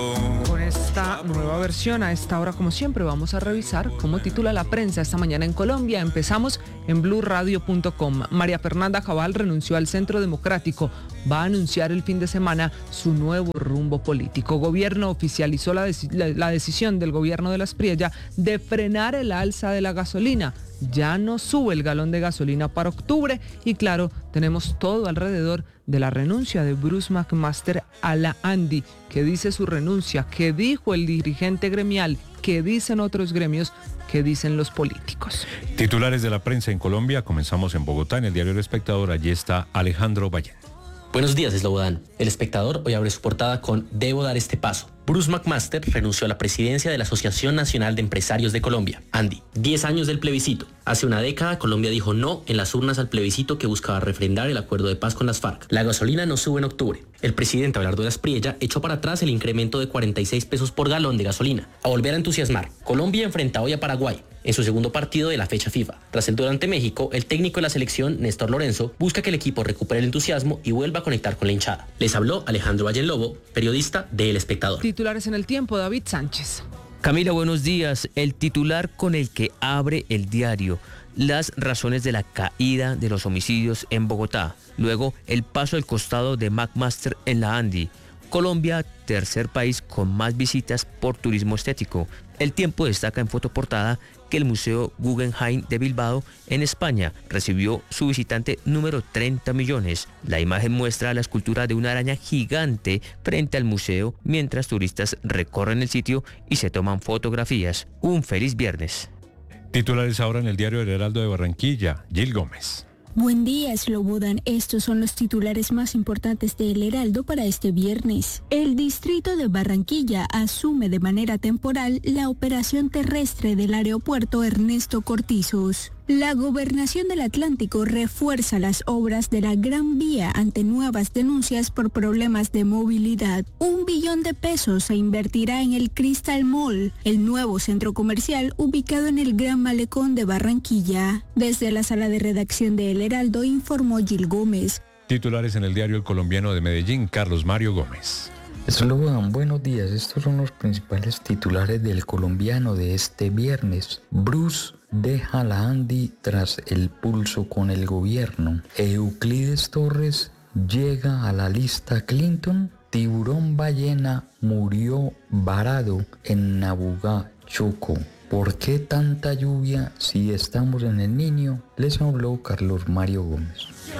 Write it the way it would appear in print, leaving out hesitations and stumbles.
Con esta nueva versión, a esta hora, como siempre, vamos a revisar cómo titula la prensa esta mañana en Colombia. Empezamos en blurradio.com. María Fernanda Cabal renunció al Centro Democrático. Va a anunciar el fin de semana su nuevo rumbo político. Gobierno oficializó la decisión del gobierno de Las Priella de frenar el alza de la gasolina. Ya no sube el galón de gasolina para octubre y claro, tenemos todo alrededor de la renuncia de Bruce McMaster a la ANDI. ¿Qué dice su renuncia? ¿Qué dijo el dirigente gremial? ¿Qué dicen otros gremios? ¿Qué dicen los políticos? Titulares de la prensa en Colombia. Comenzamos en Bogotá, en el diario El Espectador. Allí está Alejandro Ballén. Buenos días, Slobodan. El Espectador hoy abre su portada con "Debo dar este paso". Bruce McMaster renunció a la presidencia de la Asociación Nacional de Empresarios de Colombia, ANDI. 10 años del plebiscito. Hace una década, Colombia dijo no en las urnas al plebiscito que buscaba refrendar el acuerdo de paz con las FARC. La gasolina no sube en octubre. El presidente Abelardo Las Priella echó para atrás el incremento de 46 pesos por galón de gasolina. A volver a entusiasmar, Colombia enfrenta hoy a Paraguay en su segundo partido de la fecha FIFA. Tras el duelo ante México, el técnico de la selección, Néstor Lorenzo, busca que el equipo recupere el entusiasmo y vuelva a conectar con la hinchada. Les habló Alejandro Ballén Lobo, periodista de El Espectador. Titulares en El Tiempo, David Sánchez. Camila, buenos días. El titular con el que abre el diario: las razones de la caída de los homicidios en Bogotá. Luego, el paso al costado de McMaster en la ANDI. Colombia, tercer país con más visitas por turismo estético. El Tiempo destaca en fotoportada que el Museo Guggenheim de Bilbao, en España, recibió su visitante número 30 millones. La imagen muestra la escultura de una araña gigante frente al museo, mientras turistas recorren el sitio y se toman fotografías. Un feliz viernes. Titulares ahora en el diario El Heraldo de Barranquilla. Gil Gómez. Buen día, Slobodan. Estos son los titulares más importantes de El Heraldo para este viernes. El distrito de Barranquilla asume de manera temporal la operación terrestre del aeropuerto Ernesto Cortizos. La Gobernación del Atlántico refuerza las obras de la Gran Vía ante nuevas denuncias por problemas de movilidad. 1 billón de pesos se invertirá en el Crystal Mall, el nuevo centro comercial ubicado en el Gran Malecón de Barranquilla. Desde la sala de redacción de El Heraldo informó Gil Gómez. Titulares en el diario El Colombiano de Medellín, Carlos Mario Gómez. Slobodan, buenos días. Estos son los principales titulares del Colombiano de este viernes. Bruce deja la ANDI tras el pulso con el gobierno. Euclides Torres llega a la lista Clinton. Tiburón ballena murió varado en Nabugá, Chocó. ¿Por qué tanta lluvia si estamos en El Niño? Les habló Carlos Mario Gómez.